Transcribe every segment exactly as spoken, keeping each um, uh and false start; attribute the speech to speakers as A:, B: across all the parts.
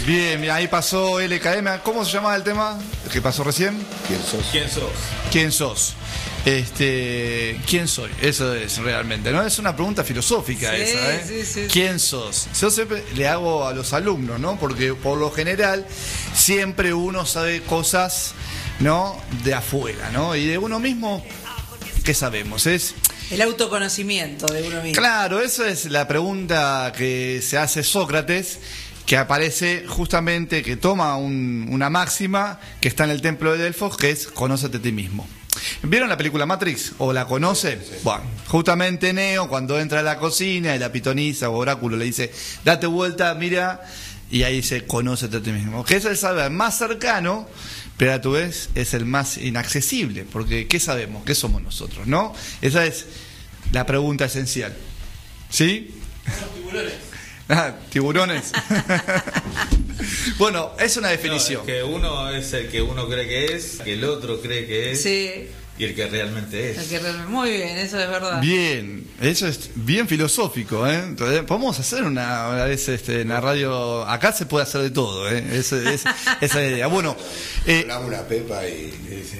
A: Bien, bien, ahí pasó L K M. ¿Cómo se llamaba el tema que pasó recién?
B: ¿Quién sos?
C: ¿Quién sos?
A: ¿Quién sos? Este, ¿quién soy? Eso es realmente, ¿no? Es una pregunta filosófica
D: Sí,
A: esa, ¿eh?
D: sí, sí,
A: ¿Quién sos? Yo siempre le hago a los alumnos, ¿no? Porque por lo general siempre uno sabe cosas, ¿no? De afuera, ¿no? Y de uno mismo, ¿qué sabemos? Es
D: el autoconocimiento de uno mismo.
A: Claro, esa es la pregunta que se hace Sócrates, que aparece justamente, que toma un, una máxima que está en el templo de Delfos, que es conócete a ti mismo. ¿Vieron la película Matrix? ¿O la conocen? Sí, sí. Bueno, justamente Neo, cuando entra a la cocina y la pitonisa o oráculo le dice, date vuelta, mira, y ahí dice, conócete a ti mismo. Que es el saber más cercano, pero a tu vez es el más inaccesible, porque ¿qué sabemos? ¿Qué somos nosotros? ¿No? Esa es la pregunta esencial. ¿Sí?
C: Los tiburones.
A: Ah, tiburones. Bueno, es una definición.
C: No, es que uno es el que uno cree que es, que el otro cree que es,
D: sí.
C: Y el que realmente es.
D: El que realmente... Muy bien, eso es verdad.
A: Bien, eso es bien filosófico, ¿eh? Entonces, podemos hacer una, una vez este, en la radio. Acá se puede hacer de todo, ¿eh? Es, es, esa es la idea. Bueno,
B: eh, hablamos una pepa y.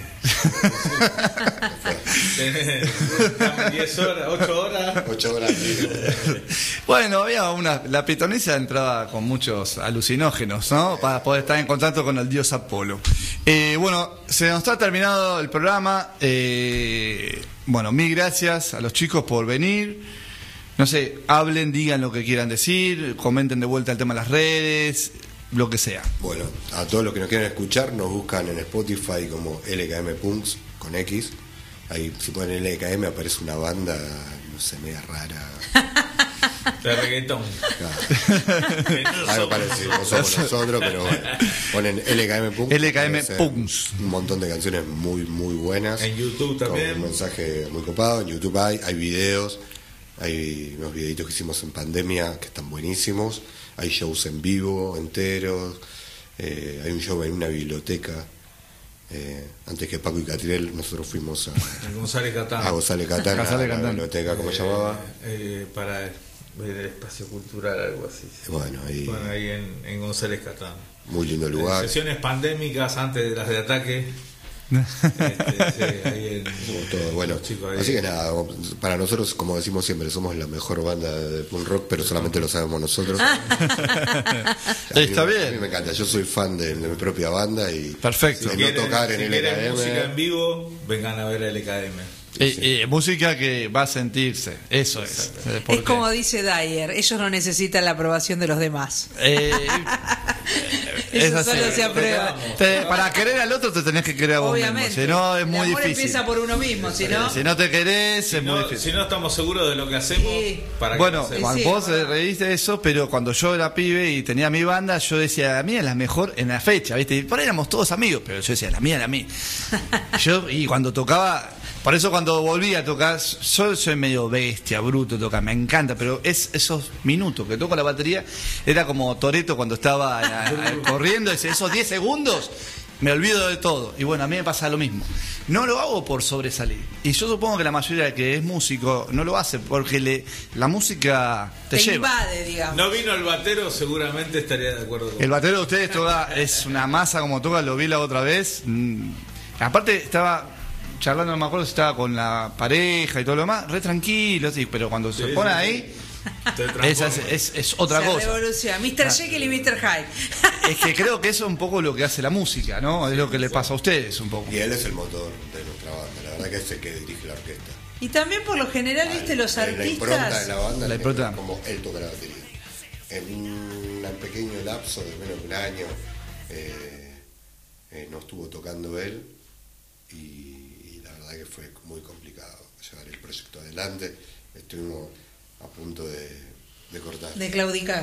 C: diez horas, ocho horas.
B: ocho horas.
A: Bueno, había una. La pitonisa entraba con muchos alucinógenos, ¿no? Para poder estar en contacto con el dios Apolo. Eh, bueno, se nos está terminado el programa. Eh, bueno, mil gracias a los chicos por venir. No sé, hablen, digan lo que quieran decir, comenten de vuelta el tema en las redes, lo que sea.
B: Bueno, a todos los que nos quieran escuchar, nos buscan en Spotify como L K M Punks con X. Ahí, si ponen L K M, aparece una banda, no sé, media rara.
C: De reggaetón.
B: Claro. Algo parecido, no somos nosotros, pero bueno. Ponen L K M Punks.
A: L K M Punks.
B: Un montón de canciones muy, muy buenas.
C: En YouTube también.
B: Con un mensaje muy copado. En YouTube hay, hay videos. Hay unos videitos que hicimos en pandemia que están buenísimos. Hay shows en vivo, enteros. Eh, hay un show en una biblioteca. Eh, antes que Paco y Catriel, nosotros fuimos a
C: González Catán.
B: A González Catán,
A: González
B: a la
A: Catán.
B: biblioteca, ¿cómo
C: eh,
B: se llamaba?
C: Eh, para ver el espacio cultural, algo así.
B: Bueno, ahí,
C: bueno, ahí en, en González Catán.
B: Muy lindo lugar.
C: Sesiones pandémicas antes de las de ataque. este, sí, ahí en,
B: todo. Bueno,
C: ahí.
B: Así que nada, para nosotros, como decimos siempre, somos la mejor banda de punk rock, pero solamente lo sabemos nosotros.
A: Está
B: me,
A: bien.
B: A mí me encanta, yo soy fan de, de mi propia banda y
A: perfecto.
B: Si
C: quieren,
B: no tocar en
C: si
B: L K
C: quieren
B: M,
C: música en vivo, vengan a ver a L K M.
A: Eh,
B: sí.
A: eh, música que va a sentirse, eso es. Eh,
D: es como dice Dyer, ellos no necesitan la aprobación de los demás.
A: Eh,
D: Eso
A: así.
D: solo se aprueba.
A: Te, para querer al otro te tenés que querer a vos
D: Obviamente.
A: mismo, si no es
D: el
A: muy
D: amor
A: difícil.
D: empieza por uno mismo, si no...
A: Si no te querés
C: Si
A: es muy
C: no,
A: difícil.
C: si no estamos seguros de lo que hacemos,
D: Sí.
C: ¿para qué
A: Bueno,
C: lo hacemos?
A: Juan,
D: Sí,
A: vos
D: bueno.
A: reíste de eso, pero cuando yo era pibe y tenía mi banda, yo decía, la mía es la mejor en la fecha, ¿viste? Y por ahí éramos todos amigos, pero yo decía, la mía es la mía. Yo, y cuando tocaba, por eso cuando volví a tocar, yo soy medio bestia, bruto, tocar, me encanta, pero es esos minutos que toco la batería, era como Toretto cuando estaba a- a- corriendo, ese- esos diez segundos, me olvido de todo. Y bueno, a mí me pasa lo mismo. No lo hago por sobresalir. Y yo supongo que la mayoría que es músico no lo hace porque le, la música te,
D: Te
A: lleva.
D: invade, digamos.
C: No vino el batero, seguramente estaría de acuerdo con
A: El batero de ustedes toca, es una masa como toca, lo vi la otra vez. Mm. Aparte estaba charlando, no me acuerdo si estaba con la pareja y todo lo demás, re tranquilo, sí, pero cuando se
C: Sí,
A: pone
C: sí,
A: ahí,
C: Te
A: es,
C: transforma.
A: es, es otra
D: Se
A: cosa.
D: revoluciona. mister Jekyll y mister Hyde.
A: Es que creo que eso es un poco lo que hace la música, ¿no? Es lo que le pasa a ustedes un poco.
B: y él es el motor de nuestra banda, la verdad que es el que dirige la orquesta.
D: Y también por lo general, viste, los
B: La impronta de
D: artistas...
B: la banda
A: La
B: es
A: impronta.
B: como él toca la batería. En un pequeño lapso de menos de un año eh, eh, no estuvo tocando él y, y la verdad que fue muy complicado llevar el proyecto adelante. Estuvimos a punto de, de cortar.
D: De claudicar.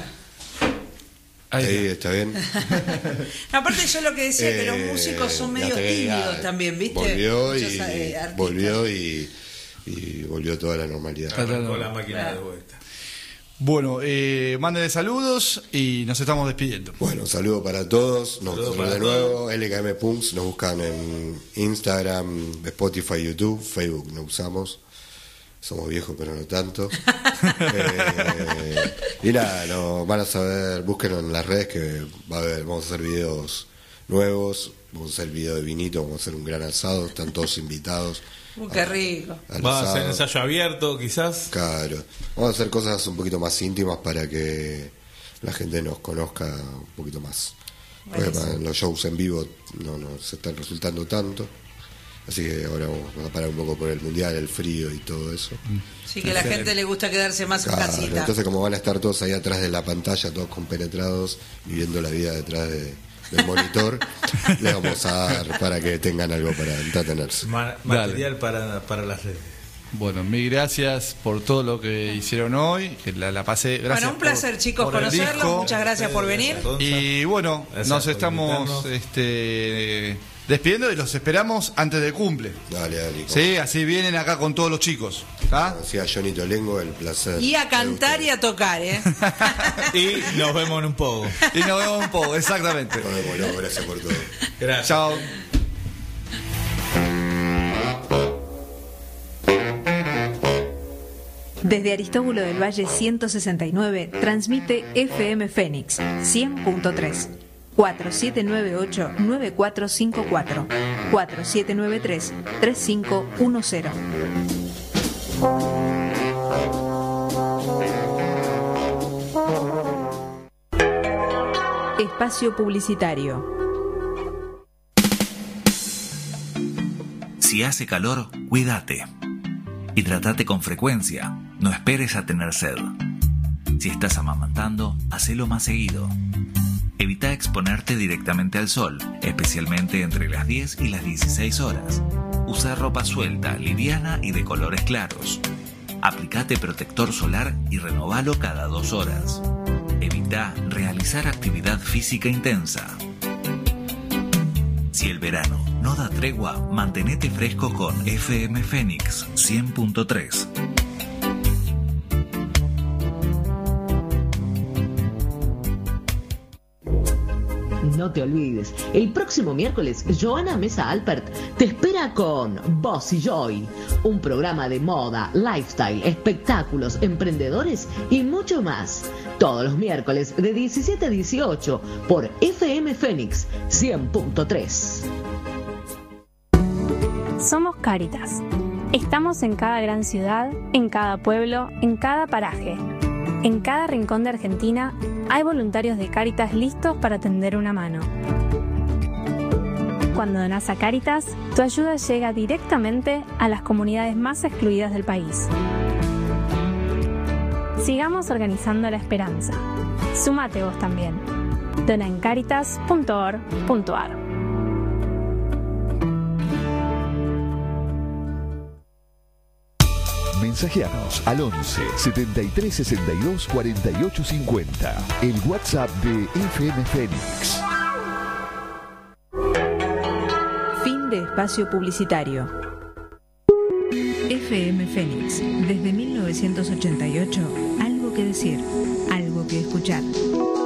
A: Ahí
B: Sí,
A: está.
B: está bien.
D: Aparte yo lo que decía, que los
B: Eh,
D: músicos son
B: la
D: medio
B: T V A
D: tímidos también, ¿viste?
B: Volvió
D: Muchos,
B: y,
D: eh, artistas.
B: volvió y, y volvió toda la normalidad.
C: Arrancó la máquina
D: Claro.
C: de vuelta.
A: Bueno, eh, mándenle saludos y nos estamos despidiendo.
B: Bueno, un saludo para todos. Nos
C: Saludo
B: vemos
C: para
B: de nuevo. L K M Punks. Nos buscan en Instagram, Spotify, YouTube, Facebook no usamos. somos viejos pero no tanto. eh, y nada, no, van a saber, búsquenos en las redes que va a haber, vamos a hacer videos nuevos, vamos a hacer video de vinito, vamos a hacer un gran asado, están todos invitados.
D: Uh, qué rico.
C: Va a ser ensayo abierto, quizás.
B: Claro, vamos a hacer cosas un poquito más íntimas para que la gente nos conozca un poquito más. Porque los shows en vivo no nos están resultando tanto. Así que ahora vamos a parar un poco por el mundial, el frío y todo eso.
D: Sí, que a la gente le gusta quedarse más
B: claro,
D: en casita.
B: Entonces, como van a estar todos ahí atrás de la pantalla, todos compenetrados, viviendo la vida detrás de, del monitor, les vamos a dar para que tengan algo para entretenerse.
C: Ma- material para, para las redes.
A: Bueno, mil gracias por todo lo que hicieron hoy, que la, la pasé. Gracias.
D: Bueno, un placer,
A: por,
D: chicos,
A: por el
D: conocerlos.
A: disco.
D: Muchas gracias por venir.
A: Y bueno,
C: Gracias
A: nos
C: por
A: estamos
C: invitarnos.
A: este, despidiendo y los esperamos antes del cumple.
B: Dale, dale.
A: Sí, así vienen acá con todos los chicos. ¿Ah?
B: Decía Johnny Tolengo, el placer.
D: Y a cantar y a tocar, ¿eh?
C: Y nos vemos en un poco.
A: Y nos vemos un poco, exactamente.
B: Nos vemos, loco, gracias por todo.
C: Gracias.
A: Chao.
E: Desde Aristóbulo del Valle ciento sesenta y nueve transmite F M Fénix cien punto tres. cuatro siete nueve ocho nueve cuatro cinco cuatro, cuatro siete nueve tres tres cinco uno cero. Espacio publicitario.
F: Si hace calor, cuídate. Hidratate con frecuencia. No esperes a tener sed. Si estás amamantando, hacelo más seguido. Evita exponerte directamente al sol, especialmente entre las diez y las dieciséis horas. Usa ropa suelta, liviana y de colores claros. Aplicate protector solar y renovalo cada dos horas. Evita realizar actividad física intensa. Si el verano no da tregua, mantenete fresco con F M Fénix cien punto tres.
G: No te olvides, el próximo miércoles Joana Mesa Alpert te espera con Bossy Joy, un programa de moda, lifestyle, espectáculos, emprendedores y mucho más. Todos los miércoles de diecisiete a dieciocho por F M Fénix cien punto tres.
H: Somos Cáritas. Estamos en cada gran ciudad, en cada pueblo, en cada paraje. En cada rincón de Argentina hay voluntarios de Cáritas listos para tender una mano. Cuando donás a Cáritas, tu ayuda llega directamente a las comunidades más excluidas del país. Sigamos organizando la esperanza. Súmate vos también. Dona en cáritas punto org punto ar.
I: Mensajeanos al once setenta y tres sesenta y dos cuarenta y ocho cincuenta. El WhatsApp de F M Fénix.
E: Fin de espacio publicitario. F M Fénix, desde mil novecientos ochenta y ocho, algo que decir, algo que escuchar.